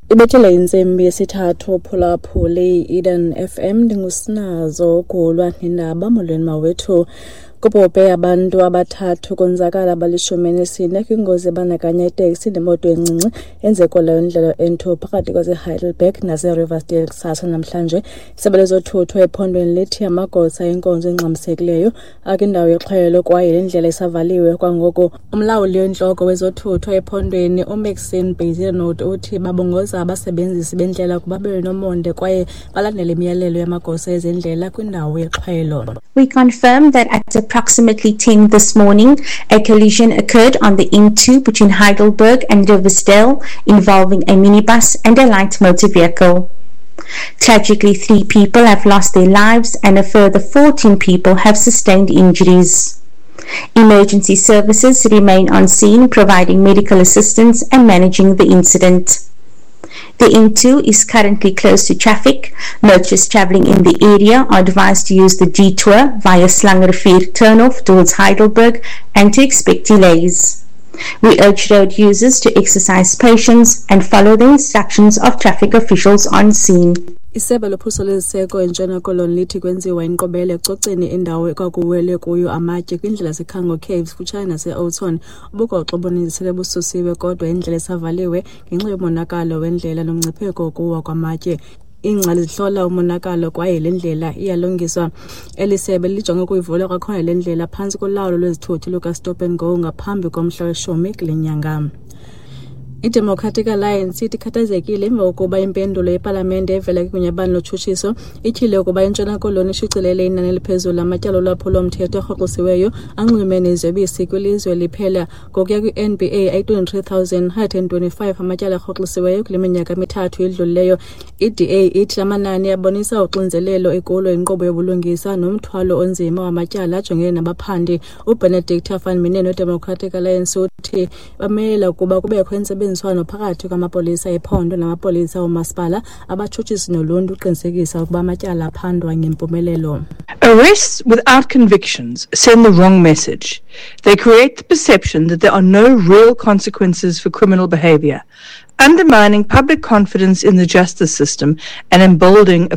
Ibethele insimbi yesithathu uphulaphuli Eden FM ndingusinazo kulwa nindaba molweni mawethu kubhobhe abantu abathathu konzakala abali-14 kwingozi ebandakanya iteksi nemoto encinci enzeko leyo indlela N2 phakathi kwase-Heidelberg nase-Riversdale kusasa namhlanje. Isebe lezothutho ephondweni lithi amagosa enkonzo engxamisekileyo akwindawo yexhwelo kwaye le ndlela isavaliwe kwangoko. Umlawuli wentloko wezothutho ephondweni uMaxine Bezirnoot uthi babongoza abasebenzisi bendlela kuba benomonde kwaye balandele imiyalelo yamagosa ezendlela kwindawo yexhwelo. We confirm that at approximately 10 this morning, a collision occurred on the N2 between Heidelberg and Riversdale involving a minibus and a light motor vehicle. Tragically, 3 people have lost their lives and a further 14 people have sustained injuries. Emergency services remain on scene providing medical assistance and managing the incident. The N2 is currently closed to traffic. Motorists travelling in the area are advised to use the detour via Slangenrivier turnoff towards Heidelberg and to expect delays. We urge road users to exercise patience and follow the instructions of traffic officials on scene. Isebe lophuso leziseko eNtshona Koloni lithi kwenziwa inkqubela ecoceni indawo ekwakuwele kuyo amatye kwindlela Sikhango Caves kutshane nase-Oudtshoorn. Ubugoxo buninzi bususiwe kodwa indlela esavaliwe ngenxa yomonakalo wendlela nomngcipheko wokuwa kwamatye. Iingcali zihlola umonakalo kwaye le ndlela iyalungiswa. Eli sebe lijonge ukuyivula kwakhona le ndlela phantsi kolawulo lwezithuthi luka-Stop and Go ngaphambi komhla we-10 kule nyanga. I-Democratic Alliance ithi ikhathazekile emva kokuba impendulo yepalamente evela kwinyabano lotshutshiso ityhile ukuba iNtshona Koloni ishicilele inani eliphezulu amatyala olwaphulo-mthetho arhoxisiweyo anxulumene neziyobisi kwilizwe liphela. Ngokuya kwi-NBA ayi-23,125 amatyala arhoxisiweyo kule minyaka mithathu idlulileyo. I-DA ithi amanani abonisa uxinzelelo ekulo inkqubo yobulungisa nomthwalo onzima wamatyala ajongene nabaphandi. uBenedict Van Minen we-Democratic Alliance uthi bamelela ukuba kubekho intsebenziswano phakathi kwamapolisa ephondo namapolisa omasipala abatshutshisi noluntu uqinisekisa ukuba amatyala aphandwa ngempumelelo. Arrests without convictions send the wrong message. They create the perception that there are no real consequences for criminal behavior, undermining public confidence in the justice system and emboldening